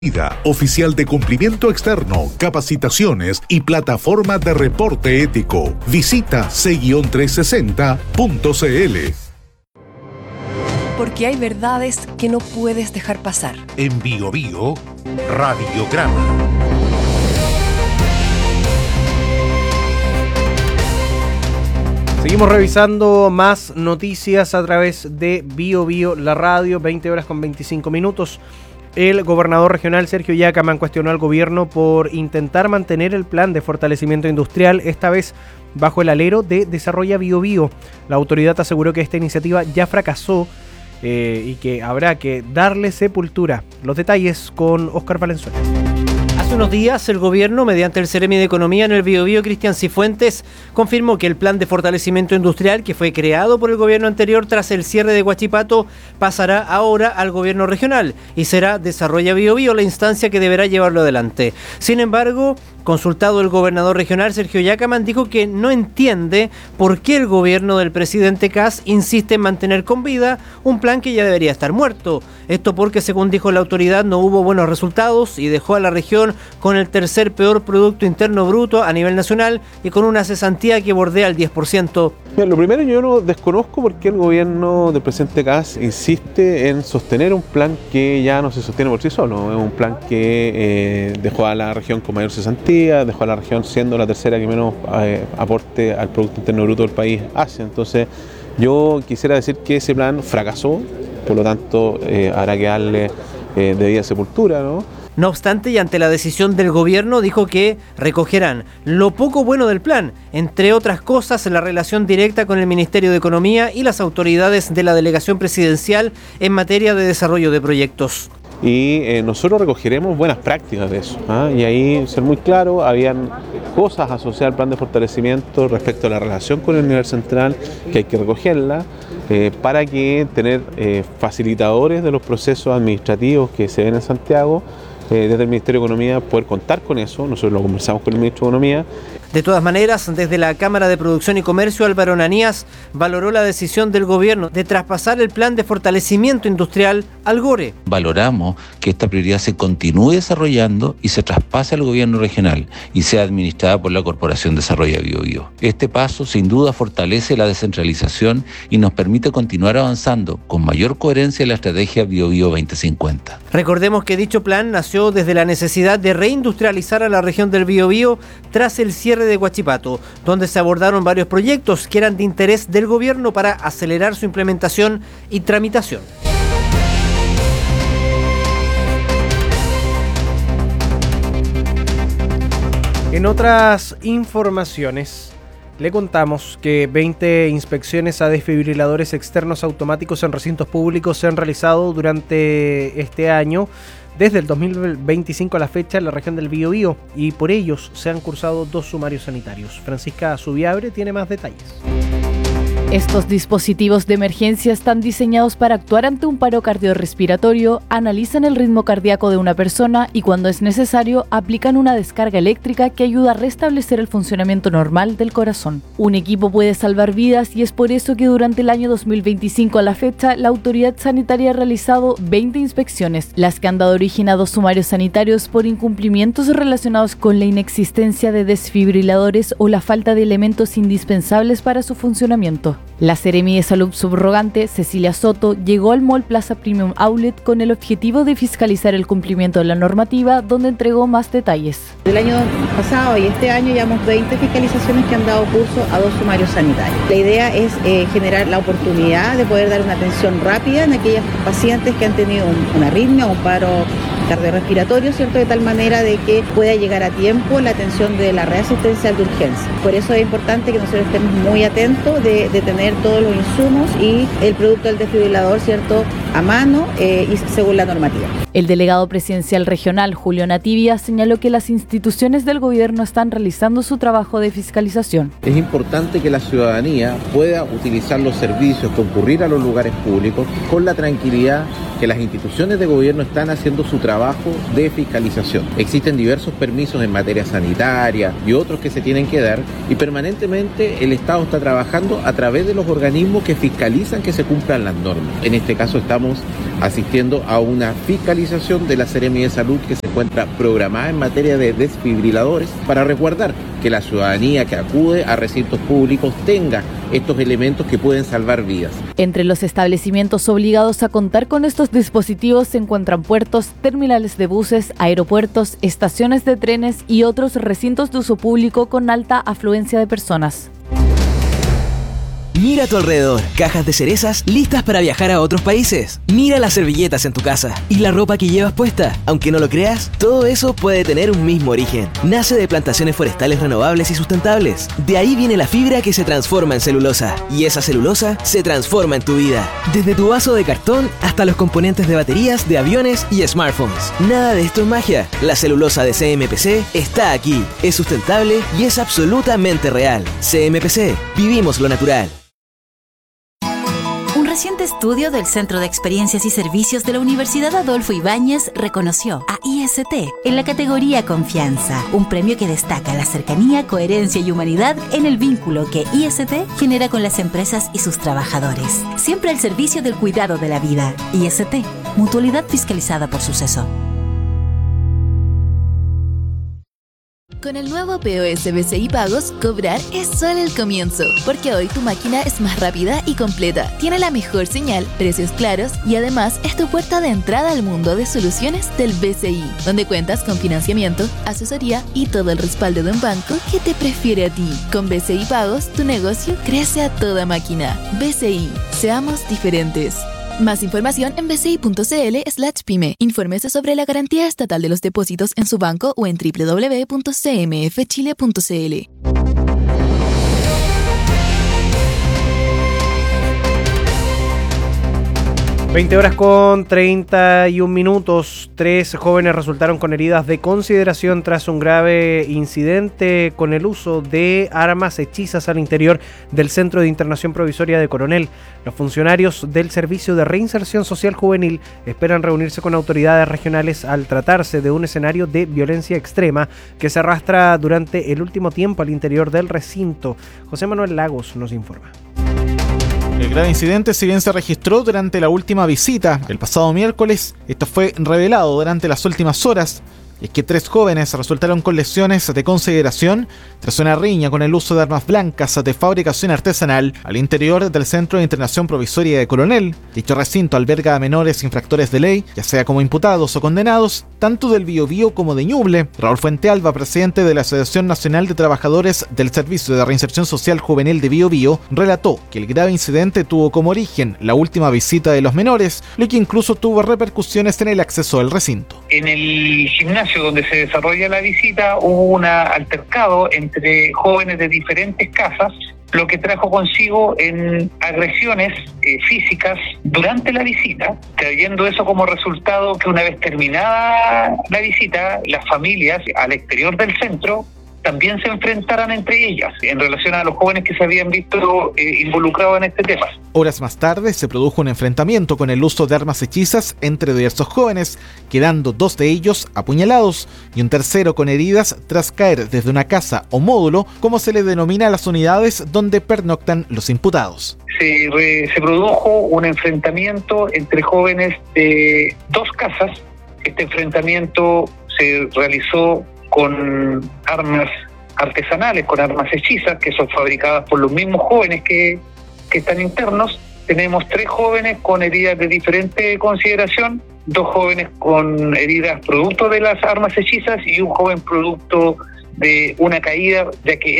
Oficial de cumplimiento externo, capacitaciones y plataforma de reporte ético. Visita c-360.cl. Porque hay verdades que no puedes dejar pasar. En Bio Bio, Radiograma. Seguimos revisando más noticias a través de Bio Bio, la radio, 20 horas con 25 minutos. El gobernador regional Sergio Yacaman cuestionó al gobierno por intentar mantener el plan de fortalecimiento industrial, esta vez bajo el alero de Desarrolla Bio Bio. La autoridad aseguró que esta iniciativa ya fracasó y que habrá que darle sepultura. Los detalles con Óscar Valenzuela. Hace unos días, el gobierno, mediante el Seremi de Economía en el Biobío, Cristian Cifuentes, confirmó que el plan de fortalecimiento industrial que fue creado por el gobierno anterior tras el cierre de Huachipato pasará ahora al gobierno regional y será Desarrolla Biobío la instancia que deberá llevarlo adelante. Sin embargo, consultado el gobernador regional Sergio Yacaman, dijo que no entiende por qué el gobierno del presidente Kast insiste en mantener con vida un plan que ya debería estar muerto. Esto porque, según dijo la autoridad, no hubo buenos resultados y dejó a la región con el tercer peor Producto Interno Bruto a nivel nacional y con una cesantía que bordea el 10%. Mira, lo primero, yo no desconozco por qué el gobierno del presidente Kast insiste en sostener un plan que ya no se sostiene por sí solo. Es un plan que dejó a la región con mayor cesantía, dejó a la región siendo la tercera que menos aporte al Producto Interno Bruto del país hace. Entonces, yo quisiera decir que ese plan fracasó, por lo tanto, habrá que darle debida sepultura, ¿no? No obstante, y ante la decisión del gobierno, dijo que recogerán lo poco bueno del plan, entre otras cosas la relación directa con el Ministerio de Economía y las autoridades de la delegación presidencial en materia de desarrollo de proyectos. Y nosotros recogeremos buenas prácticas de eso, ¿ah? Y ahí, ser muy claro, habían cosas asociadas al plan de fortalecimiento respecto a la relación con el nivel central que hay que recogerla para que tener facilitadores de los procesos administrativos que se ven en Santiago. Desde el Ministerio de Economía poder contar con eso, nosotros lo conversamos con el Ministro de Economía. De todas maneras, desde la Cámara de Producción y Comercio, Álvaro Ananías valoró la decisión del gobierno de traspasar el plan de fortalecimiento industrial al GORE. Valoramos que esta prioridad se continúe desarrollando y se traspase al gobierno regional y sea administrada por la Corporación Desarrolla Bio Bio. Este paso sin duda fortalece la descentralización y nos permite continuar avanzando con mayor coherencia en la estrategia Bio Bio 2050. Recordemos que dicho plan nació desde la necesidad de reindustrializar a la región del Biobío tras el cierre de Huachipato, donde se abordaron varios proyectos que eran de interés del gobierno para acelerar su implementación y tramitación. En otras informaciones, le contamos que 20 inspecciones a desfibriladores externos automáticos en recintos públicos se han realizado durante este año, desde el 2025 a la fecha, en la región del Biobío, y por ellos se han cursado 2 sumarios sanitarios. Francisca Zubiabre tiene más detalles. Estos dispositivos de emergencia están diseñados para actuar ante un paro cardiorrespiratorio, analizan el ritmo cardíaco de una persona y, cuando es necesario, aplican una descarga eléctrica que ayuda a restablecer el funcionamiento normal del corazón. Un equipo puede salvar vidas y es por eso que durante el año 2025 a la fecha, la autoridad sanitaria ha realizado 20 inspecciones, las que han dado origen a 2 sumarios sanitarios por incumplimientos relacionados con la inexistencia de desfibriladores o la falta de elementos indispensables para su funcionamiento. La Seremi de Salud subrogante, Cecilia Soto, llegó al Mall Plaza Premium Outlet con el objetivo de fiscalizar el cumplimiento de la normativa, donde entregó más detalles. Del año pasado y este año llevamos 20 fiscalizaciones que han dado curso a 2 sumarios sanitarios. La idea es generar la oportunidad de poder dar una atención rápida en aquellos pacientes que han tenido una arritmia o un paro cardiorrespiratorio, ¿cierto? De tal manera de que pueda llegar a tiempo la atención de la red asistencial de urgencia. Por eso es importante que nosotros estemos muy atentos de tener todos los insumos y el producto del desfibrilador, ¿cierto?, a mano y según la normativa. El delegado presidencial regional, Julio Nativia, señaló que las instituciones del gobierno están realizando su trabajo de fiscalización. Es importante que la ciudadanía pueda utilizar los servicios, concurrir a los lugares públicos con la tranquilidad que las instituciones de gobierno están haciendo su trabajo de fiscalización. Existen diversos permisos en materia sanitaria y otros que se tienen que dar, y permanentemente el Estado está trabajando a través de los organismos que fiscalizan que se cumplan las normas. En este caso estamos asistiendo a una fiscalización de la Seremi de Salud que se encuentra programada en materia de desfibriladores para resguardar que la ciudadanía que acude a recintos públicos tenga estos elementos que pueden salvar vidas. Entre los establecimientos obligados a contar con estos dispositivos se encuentran puertos, terminales de buses, aeropuertos, estaciones de trenes y otros recintos de uso público con alta afluencia de personas. Mira a tu alrededor, cajas de cerezas listas para viajar a otros países. Mira las servilletas en tu casa y la ropa que llevas puesta. Aunque no lo creas, todo eso puede tener un mismo origen. Nace de plantaciones forestales renovables y sustentables. De ahí viene la fibra que se transforma en celulosa. Y esa celulosa se transforma en tu vida. Desde tu vaso de cartón hasta los componentes de baterías de aviones y smartphones. Nada de esto es magia. La celulosa de CMPC está aquí. Es sustentable y es absolutamente real. CMPC. Vivimos lo natural. Un reciente estudio del Centro de Experiencias y Servicios de la Universidad Adolfo Ibáñez reconoció a IST en la categoría Confianza, un premio que destaca la cercanía, coherencia y humanidad en el vínculo que IST genera con las empresas y sus trabajadores. Siempre al servicio del cuidado de la vida. IST, mutualidad fiscalizada por Suceso. Con el nuevo POS BCI Pagos, cobrar es solo el comienzo, porque hoy tu máquina es más rápida y completa, tiene la mejor señal, precios claros y además es tu puerta de entrada al mundo de soluciones del BCI, donde cuentas con financiamiento, asesoría y todo el respaldo de un banco que te prefiere a ti. Con BCI Pagos, tu negocio crece a toda máquina. BCI, seamos diferentes. Más información en bci.cl/pyme. Infórmese sobre la garantía estatal de los depósitos en su banco o en www.cmfchile.cl. 20 horas con 31 minutos. 3 jóvenes resultaron con heridas de consideración tras un grave incidente con el uso de armas hechizas al interior del Centro de Internación Provisoria de Coronel. Los funcionarios del Servicio de Reinserción Social Juvenil esperan reunirse con autoridades regionales al tratarse de un escenario de violencia extrema que se arrastra durante el último tiempo al interior del recinto. José Manuel Lagos nos informa. El grave incidente, si bien se registró durante la última visita, el pasado miércoles, esto fue revelado durante las últimas horas. Y es que 3 jóvenes resultaron con lesiones de consideración tras una riña con el uso de armas blancas de fabricación artesanal al interior del Centro de Internación Provisoria de Coronel. Dicho recinto alberga a menores infractores de ley, ya sea como imputados o condenados, tanto del Biobío como de Ñuble. Raúl Fuentealba, presidente de la Asociación Nacional de Trabajadores del Servicio de Reinserción Social Juvenil de Biobío, relató que el grave incidente tuvo como origen la última visita de los menores, lo que incluso tuvo repercusiones en el acceso al recinto. En el gimnasio donde se desarrolla la visita hubo un altercado entre jóvenes de diferentes casas, lo que trajo consigo en agresiones físicas durante la visita, trayendo eso como resultado que una vez terminada la visita, las familias al exterior del centro también se enfrentaran entre ellas en relación a los jóvenes que se habían visto involucrados en este tema. Horas más tarde se produjo un enfrentamiento con el uso de armas hechizas entre diversos jóvenes, quedando 2 de ellos apuñalados y un tercero con heridas tras caer desde una casa o módulo, como se le denomina a las unidades donde pernoctan los imputados. Se produjo un enfrentamiento entre jóvenes de 2 casas. Este enfrentamiento se realizó con armas artesanales, con armas hechizas, que son fabricadas por los mismos jóvenes que están internos. Tenemos 3 jóvenes con heridas de diferente consideración, 2 jóvenes con heridas producto de las armas hechizas y un joven producto de una caída, ya que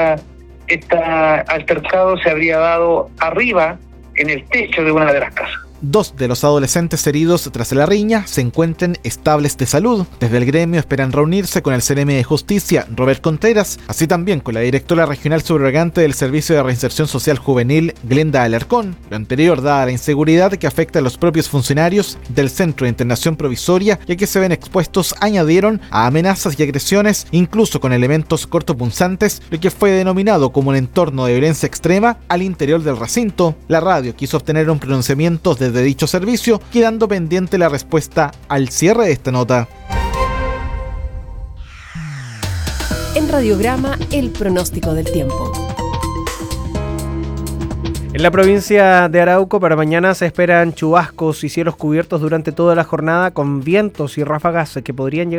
este altercado se habría dado arriba en el techo de una de las casas. 2 de los adolescentes heridos tras la riña se encuentran estables de salud. Desde el gremio esperan reunirse con el CNM de Justicia, Robert Contreras, así también con la directora regional subrogante del Servicio de Reinserción Social Juvenil, Glenda Alarcón. Lo anterior dada la inseguridad que afecta a los propios funcionarios del Centro de Internación Provisoria, ya que se ven expuestos, añadieron, a amenazas y agresiones, incluso con elementos cortopunzantes, lo que fue denominado como un entorno de violencia extrema al interior del recinto. La radio quiso obtener un pronunciamiento de dicho servicio, quedando pendiente la respuesta al cierre de esta nota. En Radiograma, el pronóstico del tiempo. En la provincia de Arauco para mañana se esperan chubascos y cielos cubiertos durante toda la jornada con vientos y ráfagas que podrían llegar